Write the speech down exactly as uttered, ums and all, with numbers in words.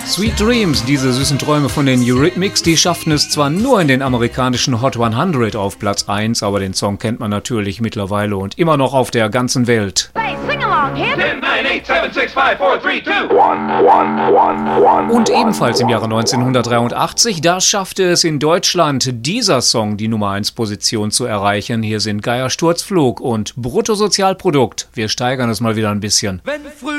Sweet Dreams, diese süßen Träume von den Eurythmics, die schafften es zwar nur in den amerikanischen Hot hundert auf Platz eins, aber den Song kennt man natürlich mittlerweile und immer noch auf der ganzen Welt. Hey, sing along, hip. ten, nine, eight, seven, six, five, four, three, two. Und ebenfalls im Jahre neunzehnhundertdreiundachtzig, da schaffte es in Deutschland dieser Song die Nummer eins Position zu erreichen. Hier sind Geier Sturzflug und Bruttosozialprodukt. Wir steigern es mal wieder ein bisschen. Wenn früh